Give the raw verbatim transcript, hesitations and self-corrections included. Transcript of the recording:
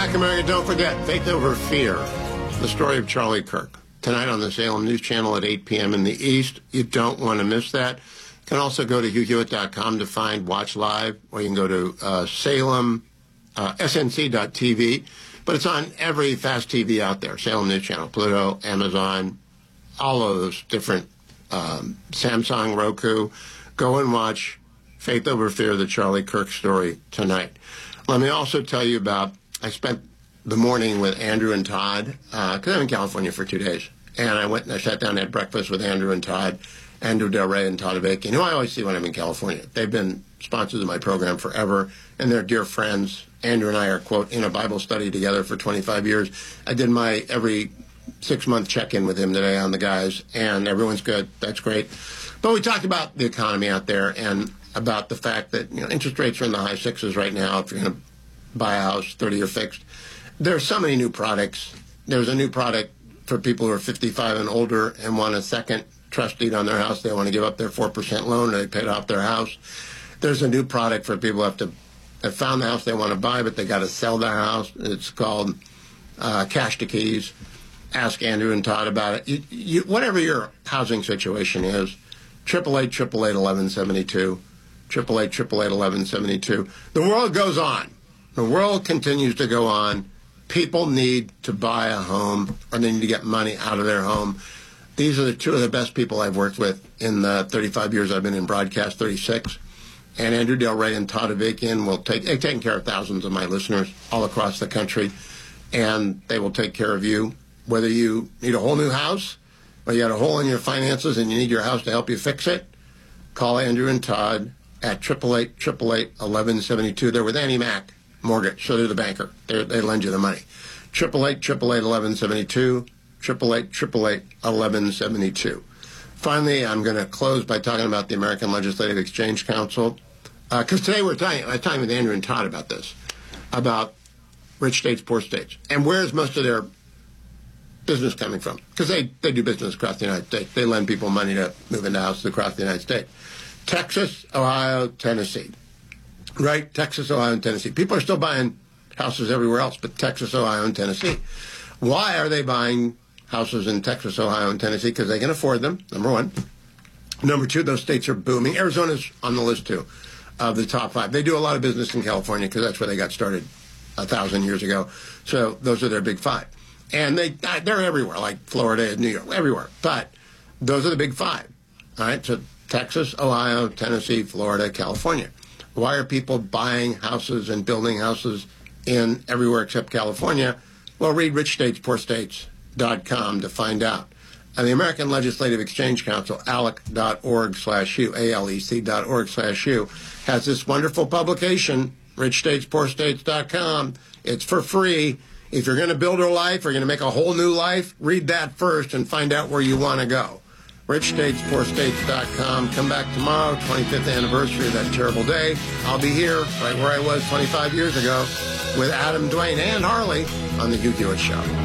back, America. Don't forget, Faith Over Fear, the story of Charlie Kirk. Tonight on the Salem News Channel at eight p.m. in the East. You don't want to miss that. You can also go to hugh hewitt dot com to find Watch Live, or you can go to uh, Salem, uh, S N C dot T V. But it's on every fast T V out there. Salem News Channel, Pluto, Amazon, all of those different, um, Samsung, Roku. Go and watch Faith Over Fear, the Charlie Kirk story tonight. Let me also tell you about, I spent the morning with Andrew and Todd, because uh, I'm in California for two days. And I went and I sat down and had breakfast with Andrew and Todd, Andrew Del Rey and Todd Avakian, who I always see when I'm in California. They've been sponsors of my program forever, and they're dear friends. Andrew and I are, quote, in a Bible study together for twenty-five years. I did my every six-month check-in with him today on the guys, and everyone's good. That's great. But we talked about the economy out there and about the fact that, you know, interest rates are in the high sixes right now if you're going to buy a house, thirty-year fixed. There are so many new products. There's a new product for people who are fifty-five and older and want a second trust deed on their house. They want to give up their four percent loan, or they paid off their house. There's a new product for people who have to have found the house they want to buy, but they got to sell their house. It's called uh, Cash to Keys. Ask Andrew and Todd about it. You, you, whatever your housing situation is, triple eight, triple eight, eleven seventy-two. triple eight, triple eight, eleven seventy-two. The world goes on. The world continues to go on. People need to buy a home, or they need to get money out of their home. These are the two of the best people I've worked with in the thirty-five years I've been in broadcast, thirty-six. And Andrew Del Rey and Todd Avakian will take, they've taken care of thousands of my listeners all across the country, and they will take care of you. Whether you need a whole new house, or you got a hole in your finances and you need your house to help you fix it, call Andrew and Todd at triple eight, triple eight, eleven seventy-two. They're with Annie Mac Mortgage, so they're the banker. They're, they lend you the money. triple eight, triple eight, eleven seventy-two. triple eight, triple eight, eleven seventy-two. Finally, I'm going to close by talking about the American Legislative Exchange Council, because uh, today we're talking, I'm talking with Andrew and Todd about this, about rich states, poor states, and where's most of their business coming from? Because they, they do business across the United States. They lend people money to move into houses across the United States. Texas, Ohio, Tennessee. Right? Texas, Ohio, and Tennessee. People are still buying houses everywhere else, but Texas, Ohio, and Tennessee. Why are they buying houses in Texas, Ohio, and Tennessee? Because they can afford them, number one. Number two, those states are booming. Arizona's on the list, too, of the top five. They do a lot of business in California because that's where they got started a thousand years ago. So those are their big five. And they, they're everywhere, like Florida, New York, everywhere. But those are the big five. All right? So Texas, Ohio, Tennessee, Florida, California. Why are people buying houses and building houses in everywhere except California? Well, read rich states poor states dot com to find out. And the American Legislative Exchange Council, alec dot org slash u, A L E C dot org slash u, has this wonderful publication, rich states poor states dot com. It's for free. If you're going to build a life or you're going to make a whole new life, read that first and find out where you want to go. rich states poor states dot com. Come back tomorrow, twenty-fifth anniversary of that terrible day. I'll be here right where I was twenty-five years ago with Adam, Dwayne, and Harley on The Hugh Hewitt Show.